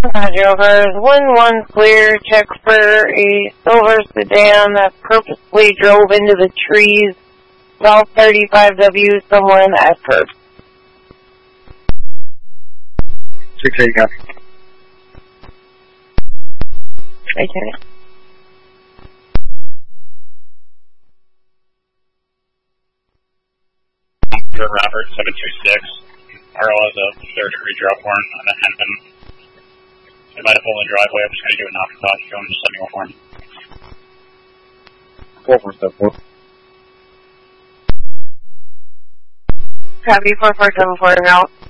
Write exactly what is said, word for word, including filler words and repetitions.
Over one one clear, check for a silver sedan that purposely drove into the trees, South thirty-five W, somewhere in Ashford. six eight, copy. Okay. Robert, seven two six. R L has a third degree drop horn on the Henton. They might have pulled in the driveway. I'm just going to do an afterthought. If you want to just let me go for him. four four seven four. Copy, four four seven four, now.